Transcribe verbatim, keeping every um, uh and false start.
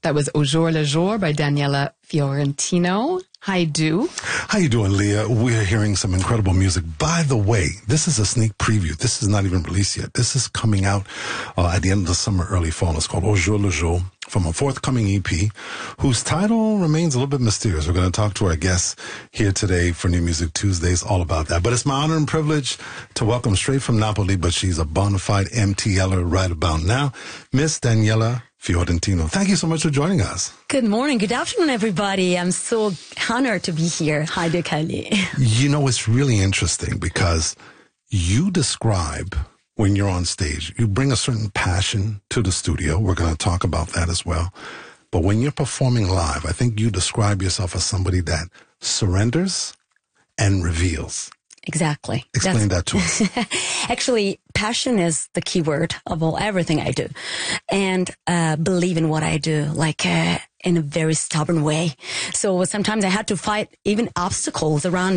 That was Au jour le jour by Daniela Fiorentino. Hi, Du. How you doing, Leah? We're hearing some incredible music. By the way, this is a sneak preview. This is not even released yet. This is coming out uh, at the end of the summer, early fall. It's called Au jour le jour, from a forthcoming E P, whose title remains a little bit mysterious. We're going to talk to our guests here today for New Music Tuesdays, all about that. But it's my honor and privilege to welcome straight from Napoli, but she's a bona fide M T L-er right about now, Miss Daniela Fiorentino. Thank you so much for joining us. Good morning. Good afternoon, everybody. I'm so honored to be here. Hi, De Kylie. You know, it's really interesting because you describe when you're on stage, you bring a certain passion to the studio. We're going to talk about that as well. But when you're performing live, I think you describe yourself as somebody that surrenders and reveals. Exactly. Explain That's, that to us. Actually, passion is the key word of all everything I do. And uh, believe in what I do, like uh, in a very stubborn way. So sometimes I had to fight even obstacles around